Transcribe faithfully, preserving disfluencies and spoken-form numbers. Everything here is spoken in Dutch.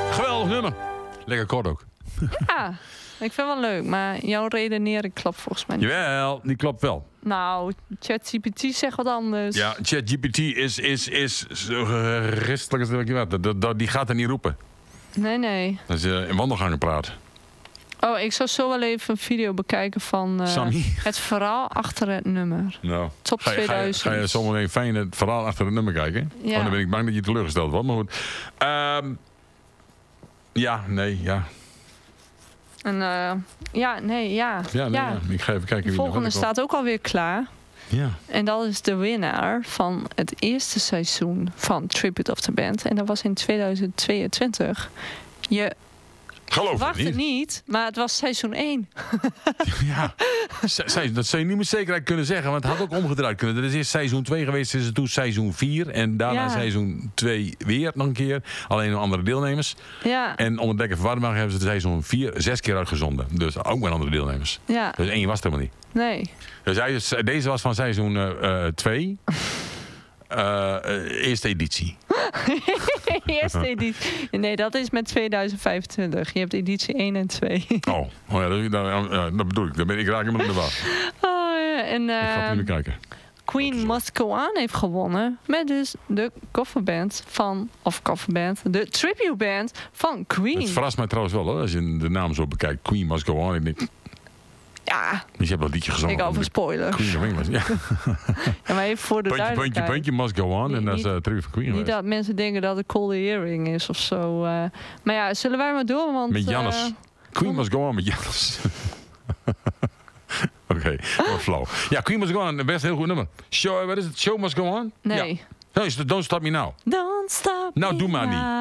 Geweldig nummer. Lekker kort ook. Ja, ik vind het wel leuk, maar jouw redenering klopt volgens mij niet. Jawel, die klopt wel. Nou, ChatGPT zegt wat anders. Ja, ChatGPT is, is, is zo geristelijk als dat ik weet. Dat- dat- Die gaat er niet roepen. Nee, nee. Dat is uh, in wandelgangen praten. Oh, ik zal zo wel even een video bekijken van uh, Sammy. het verhaal achter het nummer. Nou, Top ga je, ga je, tweeduizend. ga je zometeen fijn het verhaal achter het nummer kijken? Ja. Oh, dan ben ik bang dat je teleurgesteld wordt, maar goed. Ehm, ja, nee, ja. En uh, ja, nee, ja. Ja, nee, ja. Ik ga even kijken De wie volgende er staat ook alweer klaar. Ja. En dat is de winnaar van het eerste seizoen van Tribute of the Band. En dat was in tweeduizend tweeëntwintig. Je Geloof verwacht het het niet. niet, maar het was seizoen één. Ja, Se- se- dat zou je niet met zekerheid kunnen zeggen, want het had ook omgedraaid kunnen. Er is eerst seizoen twee geweest, is het toen seizoen vier. En daarna Ja. seizoen twee weer nog een keer. Alleen nog andere deelnemers. Ja, En om het lekker verwarring te maken hebben ze de seizoen vier zes keer uitgezonden. Dus ook met andere deelnemers. ja, Dus één was er helemaal niet. nee. Dus hij- deze was van seizoen twee. Uh, eerste editie. Eerste editie. Nee, dat is met tweeduizend vijfentwintig. Je hebt editie één en twee. Oh, oh ja, dat, dat, ja, dat bedoel ik. Dan ben ik raak helemaal in de war. Oh, ja. En Ik ga uh, het nu kijken. Queen Must Go On heeft gewonnen met dus de coverband van, of coverband, de tribute band van Queen. Het verrast mij trouwens wel hoor, als je de naam zo bekijkt. Queen Must Go On. Ik denk, Ja, dus je hebt dat liedje gezongen. ik over spoiler. Queen of England. Ja. Ja, maar even voor de Puntje, puntje, duidelijkheid. puntje, Must Go On. Niet- En dat is niet- uh, terug van Queen Niet geweest. dat mensen denken dat het Cold Earring is of zo. uh. Maar ja, zullen wij maar door, want... Met Jannes. uh, Queen Must Go On met Jannes. Oké, okay, wat flauw. Ja, Queen Must Go On, best een heel goed nummer. Show, wat is het? Show Must Go On? nee. Ja. No, Don't Stop Me Now. Don't stop Nou, me doe maar now. niet.